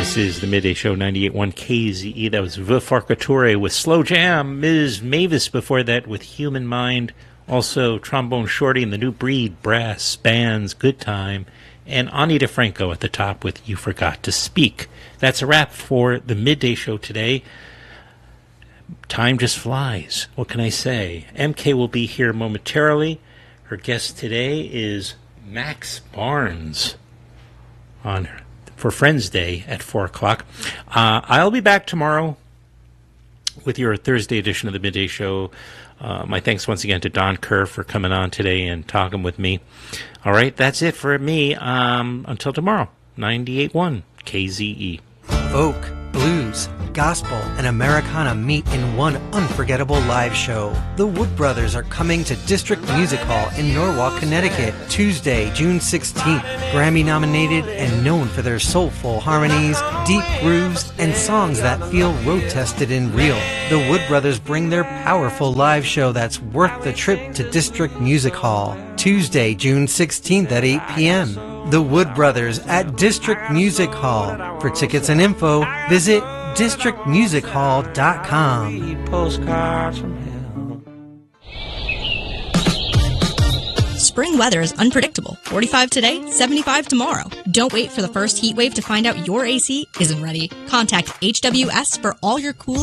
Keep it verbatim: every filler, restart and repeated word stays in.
This is the Midday Show, ninety-eight point one K Z E. That was Vifarkature with Slow Jam. Miz Mavis before that with Human Mind. Also, Trombone Shorty and the New Breed, Brass Bands, Good Time. And Ani DeFranco at the top with You Forgot to Speak. That's a wrap for the Midday Show today. Time just flies. What can I say? M K will be here momentarily. Her guest today is Max Barnes on her. For Friends Day at four o'clock. Uh, I'll be back tomorrow with your Thursday edition of the Midday Show. Uh, my thanks once again to Don Kerr for coming on today and talking with me. All right, that's it for me. Um, until tomorrow, ninety-eight point one K Z E. Folk, blues, gospel, and Americana meet in one unforgettable live show. The Wood Brothers are coming to District Music Hall in Norwalk, Connecticut, Tuesday, June sixteenth. Grammy-nominated and known for their soulful harmonies, deep grooves, and songs that feel road-tested and real. The Wood Brothers bring their powerful live show that's worth the trip to District Music Hall. Tuesday, June sixteenth at eight p.m. The Wood Brothers at District Music Hall. For tickets and info, visit district music hall dot com. Postcards from hell. Spring weather is unpredictable. forty-five today, seventy-five tomorrow. Don't wait for the first heat wave to find out your A C isn't ready. Contact H W S for all your cool